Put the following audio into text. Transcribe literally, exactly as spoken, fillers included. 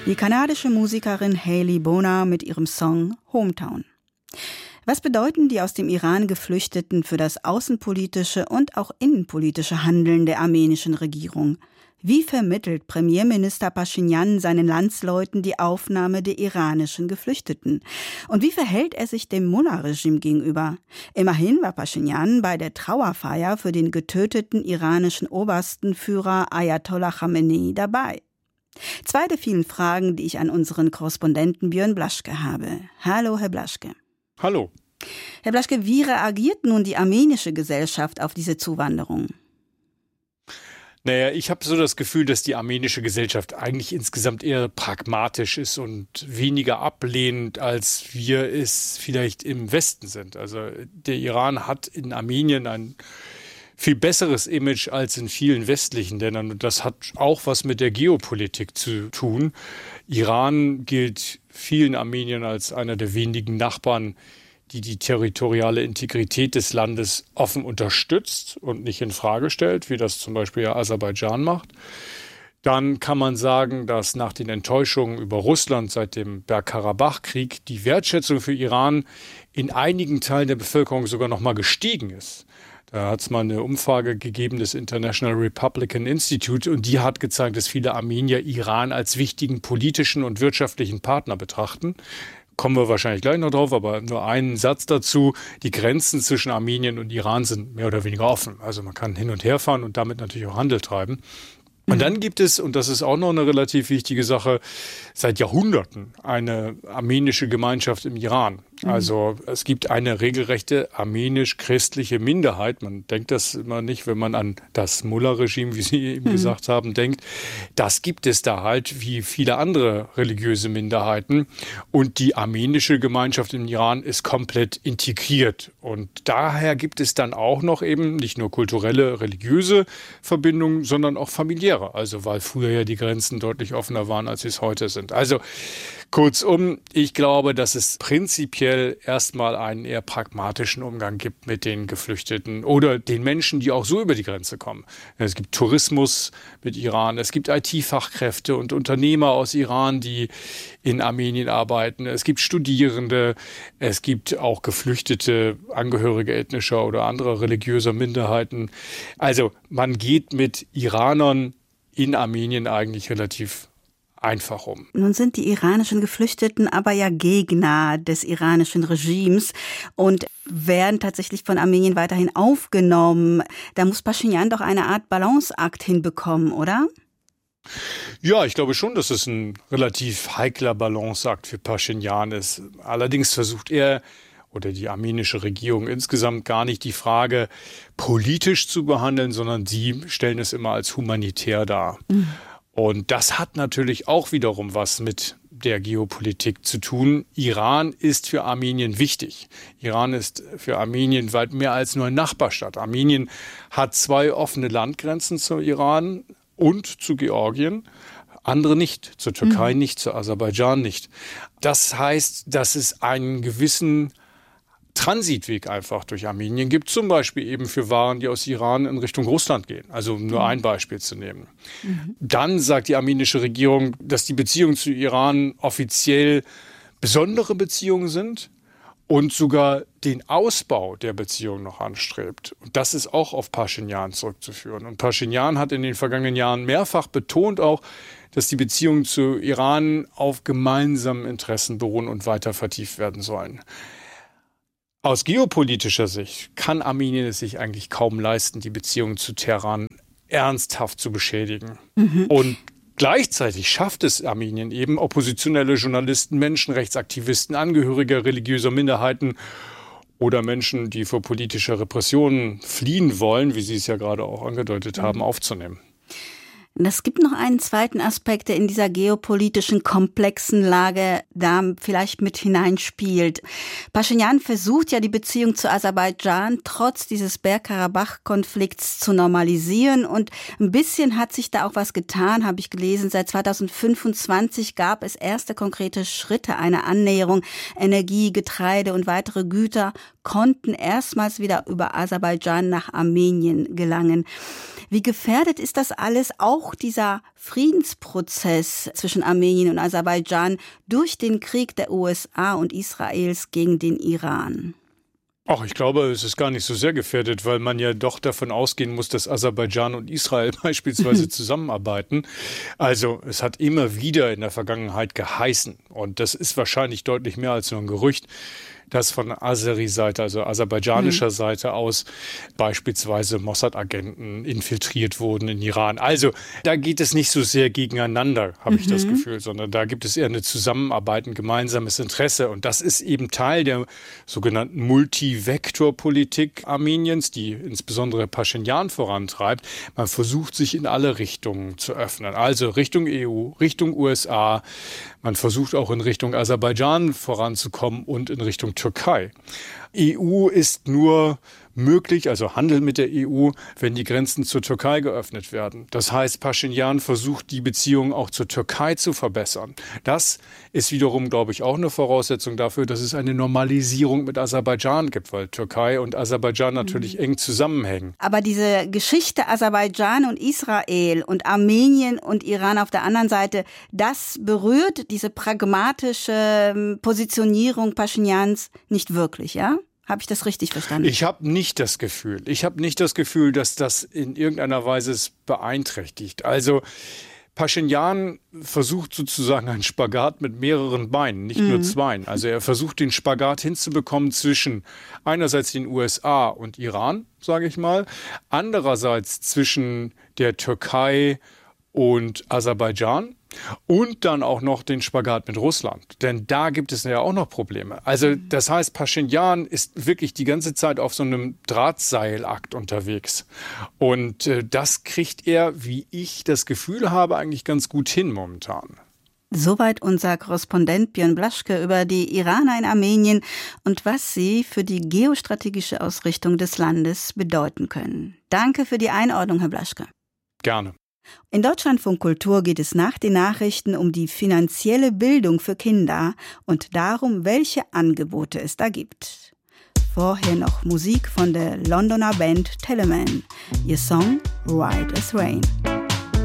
Die kanadische Musikerin Hailey Bonar mit ihrem Song Hometown. Was bedeuten die aus dem Iran Geflüchteten für das außenpolitische und auch innenpolitische Handeln der armenischen Regierung? Wie vermittelt Premierminister Paschinjan seinen Landsleuten die Aufnahme der iranischen Geflüchteten? Und wie verhält er sich dem Mullah-Regime gegenüber? Immerhin war Paschinjan bei der Trauerfeier für den getöteten iranischen Oberstenführer Ayatollah Khamenei dabei. Zwei der vielen Fragen, die ich an unseren Korrespondenten Björn Blaschke habe. Hallo, Herr Blaschke. Hallo. Herr Blaschke, wie reagiert nun die armenische Gesellschaft auf diese Zuwanderung? Naja, ich habe so das Gefühl, dass die armenische Gesellschaft eigentlich insgesamt eher pragmatisch ist und weniger ablehnend, als wir es vielleicht im Westen sind. Also der Iran hat in Armenien ein viel besseres Image als in vielen westlichen Ländern. Und das hat auch was mit der Geopolitik zu tun. Iran gilt vielen Armeniern als einer der wenigen Nachbarn, die die territoriale Integrität des Landes offen unterstützt und nicht in Frage stellt, wie das zum Beispiel ja Aserbaidschan macht. Dann kann man sagen, dass nach den Enttäuschungen über Russland seit dem Bergkarabach-Krieg die Wertschätzung für Iran in einigen Teilen der Bevölkerung sogar noch mal gestiegen ist. Da hat es mal eine Umfrage gegeben des International Republican Institute und die hat gezeigt, dass viele Armenier Iran als wichtigen politischen und wirtschaftlichen Partner betrachten. Kommen wir wahrscheinlich gleich noch drauf, aber nur einen Satz dazu. Die Grenzen zwischen Armenien und Iran sind mehr oder weniger offen. Also man kann hin und her fahren und damit natürlich auch Handel treiben. Und dann gibt es, und das ist auch noch eine relativ wichtige Sache, seit Jahrhunderten eine armenische Gemeinschaft im Iran. Also es gibt eine regelrechte armenisch-christliche Minderheit. Man denkt das immer nicht, wenn man an das Mullah-Regime, wie Sie eben mhm. gesagt haben, denkt. Das gibt es da halt wie viele andere religiöse Minderheiten. Und die armenische Gemeinschaft im Iran ist komplett integriert. Und daher gibt es dann auch noch eben nicht nur kulturelle, religiöse Verbindungen, sondern auch familiäre. Also weil früher ja die Grenzen deutlich offener waren, als sie es heute sind. Also kurzum, ich glaube, dass es prinzipiell erstmal einen eher pragmatischen Umgang gibt mit den Geflüchteten oder den Menschen, die auch so über die Grenze kommen. Es gibt Tourismus mit Iran, es gibt I T-Fachkräfte und Unternehmer aus Iran, die in Armenien arbeiten. Es gibt Studierende, es gibt auch geflüchtete Angehörige ethnischer oder anderer religiöser Minderheiten. Also man geht mit Iranern in Armenien eigentlich relativ einfach um. Nun sind die iranischen Geflüchteten aber ja Gegner des iranischen Regimes und werden tatsächlich von Armenien weiterhin aufgenommen. Da muss Paschinjan doch eine Art Balanceakt hinbekommen, oder? Ja, ich glaube schon, dass es ein relativ heikler Balanceakt für Paschinjan ist. Allerdings versucht er oder die armenische Regierung insgesamt gar nicht die Frage politisch zu behandeln, sondern sie stellen es immer als humanitär dar. Mhm. Und das hat natürlich auch wiederum was mit der Geopolitik zu tun. Iran ist für Armenien wichtig. Iran ist für Armenien weit mehr als nur ein Nachbarstaat. Armenien hat zwei offene Landgrenzen zu Iran und zu Georgien. Andere nicht, zur Türkei mhm. nicht, zu Aserbaidschan nicht. Das heißt, dass es einen gewissen Transitweg einfach durch Armenien gibt, zum Beispiel eben für Waren, die aus Iran in Richtung Russland gehen. Also um nur ein Beispiel zu nehmen. Mhm. Dann sagt die armenische Regierung, dass die Beziehungen zu Iran offiziell besondere Beziehungen sind und sogar den Ausbau der Beziehungen noch anstrebt. Und das ist auch auf Paschinjan zurückzuführen. Und Paschinjan hat in den vergangenen Jahren mehrfach betont auch, dass die Beziehungen zu Iran auf gemeinsamen Interessen beruhen und weiter vertieft werden sollen. Aus geopolitischer Sicht kann Armenien es sich eigentlich kaum leisten, die Beziehungen zu Teheran ernsthaft zu beschädigen. Mhm. Und gleichzeitig schafft es Armenien eben, oppositionelle Journalisten, Menschenrechtsaktivisten, Angehörige religiöser Minderheiten oder Menschen, die vor politischer Repression fliehen wollen, wie Sie es ja gerade auch angedeutet mhm. haben, aufzunehmen. Es gibt noch einen zweiten Aspekt, der in dieser geopolitischen komplexen Lage da vielleicht mit hineinspielt. Paschinjan versucht ja, die Beziehung zu Aserbaidschan trotz dieses Bergkarabach-Konflikts zu normalisieren. Und ein bisschen hat sich da auch was getan, habe ich gelesen. Seit zweitausendfünfundzwanzig gab es erste konkrete Schritte einer Annäherung. Energie, Getreide und weitere Güter konnten erstmals wieder über Aserbaidschan nach Armenien gelangen. Wie gefährdet ist das alles auch auch dieser Friedensprozess zwischen Armenien und Aserbaidschan durch den Krieg der U S A und Israels gegen den Iran? Ach, ich glaube, es ist gar nicht so sehr gefährdet, weil man ja doch davon ausgehen muss, dass Aserbaidschan und Israel beispielsweise zusammenarbeiten. Also es hat immer wieder in der Vergangenheit geheißen, und das ist wahrscheinlich deutlich mehr als nur ein Gerücht, dass von Azeri-Seite, also aserbaidschanischer mhm. Seite aus beispielsweise Mossad-Agenten infiltriert wurden in Iran. Also da geht es nicht so sehr gegeneinander, habe mhm. ich das Gefühl, sondern da gibt es eher eine Zusammenarbeit, ein gemeinsames Interesse. Und das ist eben Teil der sogenannten Multivektor-Politik Armeniens, die insbesondere Paschinjan vorantreibt. Man versucht, sich in alle Richtungen zu öffnen. Also Richtung E U, Richtung U S A. Man versucht auch in Richtung Aserbaidschan voranzukommen und in Richtung Türkei. E U ist nur möglich, also Handel mit der E U, wenn die Grenzen zur Türkei geöffnet werden. Das heißt, Paschinjan versucht, die Beziehungen auch zur Türkei zu verbessern. Das ist wiederum, glaube ich, auch eine Voraussetzung dafür, dass es eine Normalisierung mit Aserbaidschan gibt, weil Türkei und Aserbaidschan natürlich mhm. eng zusammenhängen. Aber diese Geschichte Aserbaidschan und Israel und Armenien und Iran auf der anderen Seite, das berührt diese pragmatische Positionierung Paschinjans nicht wirklich, ja? Habe ich das richtig verstanden? Ich habe nicht das Gefühl. Ich habe nicht das Gefühl, dass das in irgendeiner Weise es beeinträchtigt. Also Paschinjan versucht sozusagen einen Spagat mit mehreren Beinen, nicht mhm. nur zwei. Also er versucht den Spagat hinzubekommen zwischen einerseits den U S A und Iran, sage ich mal, andererseits zwischen der Türkei und Aserbaidschan. Und dann auch noch den Spagat mit Russland. Denn da gibt es ja auch noch Probleme. Also das heißt, Paschinjan ist wirklich die ganze Zeit auf so einem Drahtseilakt unterwegs. Und äh, das kriegt er, wie ich das Gefühl habe, eigentlich ganz gut hin momentan. Soweit unser Korrespondent Björn Blaschke über die Iraner in Armenien und was sie für die geostrategische Ausrichtung des Landes bedeuten können. Danke für die Einordnung, Herr Blaschke. Gerne. In Deutschlandfunk Kultur geht es nach den Nachrichten um die finanzielle Bildung für Kinder und darum, welche Angebote es da gibt. Vorher noch Musik von der Londoner Band Teleman. Ihr Song White as Rain.